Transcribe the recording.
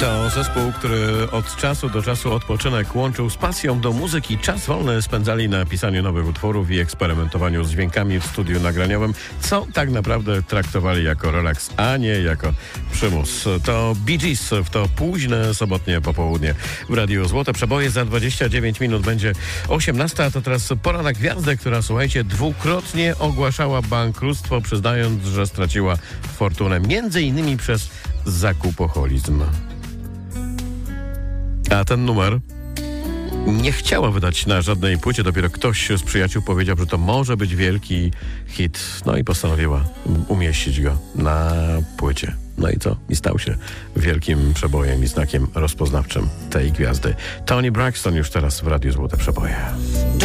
To zespół, który od czasu do czasu odpoczynek łączył z pasją do muzyki. Czas wolny spędzali na pisaniu nowych utworów i eksperymentowaniu z dźwiękami w studiu nagraniowym, co tak naprawdę traktowali jako relaks, a nie jako przymus. To Bee Gees w to późne sobotnie popołudnie w Radiu Złote Przeboje. Za 29 minut będzie 18, a to teraz pora na gwiazdę, która, słuchajcie, dwukrotnie ogłaszała bankructwo, przyznając, że straciła fortunę, między innymi przez zakupoholizm. A ten numer nie chciała wydać na żadnej płycie. Dopiero ktoś z przyjaciół powiedział, że to może być wielki hit. No i postanowiła umieścić go na płycie. No i co? I stał się wielkim przebojem i znakiem rozpoznawczym tej gwiazdy. Toni Braxton już teraz w Radiu Złote Przeboje.